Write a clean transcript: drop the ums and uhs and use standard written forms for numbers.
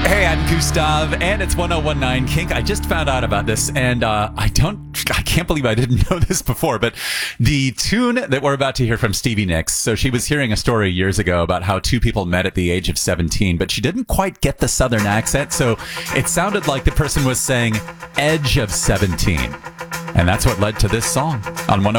Hey, I'm Gustav, and it's 1019 Kink. I just found out about this, and I can't believe I didn't know this before, but the tune that we're about to hear from Stevie Nicks, so she was hearing a story years ago about how two people met at the age of 17, but she didn't quite get the southern accent, so it sounded like the person was saying edge of 17. And that's what led to this song on 101.